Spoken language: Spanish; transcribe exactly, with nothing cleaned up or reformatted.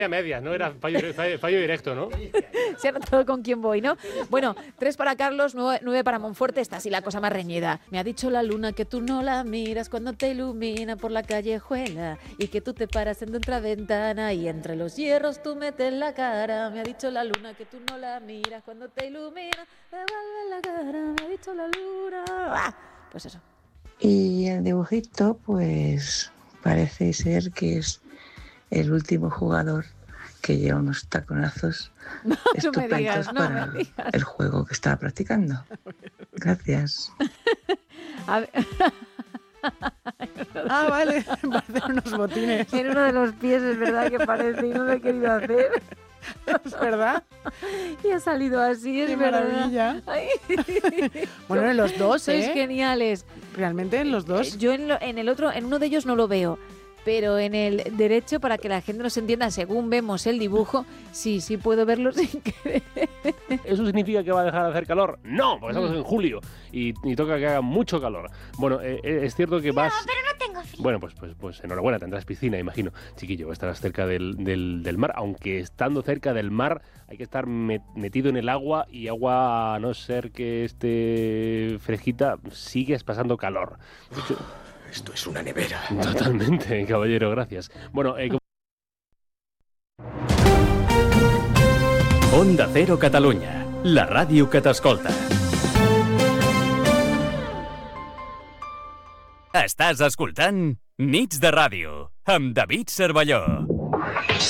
A medias, ¿no? Era fallo, fallo, fallo directo, ¿no? Se ha notado con quién voy, ¿no? Bueno, tres para Carlos, nueve, nueve para Monforte. Esta sí la cosa más reñida. Me ha dicho la luna que tú no la miras cuando te ilumina por la callejuela y que tú te paras en otra ventana y entre los hierros tú metes la cara. Me ha dicho la luna que tú no la miras cuando te ilumina, devuelve la cara. Me ha dicho la luna. ¡Ah! Pues eso. Y el dibujito, pues parece ser que es el último jugador que lleva unos taconazos no, estupendos no me digas, no para me digas. el juego que estaba practicando. Gracias. A ver. Ah, vale, parecen unos botines. En uno de los pies es verdad que parece y no lo he querido hacer. Es verdad. Y ha salido así, es Qué verdad. maravilla. Ay. Bueno, en los dos, Sois ¿eh? geniales. Realmente en los dos. Yo en, lo, en el otro, en uno de ellos no lo veo, pero en el derecho, para que la gente nos entienda, según vemos el dibujo, sí, sí puedo verlo sin querer. ¿Eso significa que va a dejar de hacer calor? No, porque estamos en julio y, y toca que haga mucho calor. Bueno, eh, es cierto que vas... No, pero no tengo frío. Bueno, pues, pues, pues enhorabuena, tendrás piscina, imagino. Chiquillo, estarás cerca del, del, del mar, aunque estando cerca del mar hay que estar met, metido en el agua y agua, a no ser que esté fresquita, sigues pasando calor. Yo, Esto es una nevera. Totalmente, caballero, gracias. Bueno, eh, Onda Cero Catalunya, la ràdio que t'escolta. Estàs escoltant Nits de Ràdio, amb David Cervelló.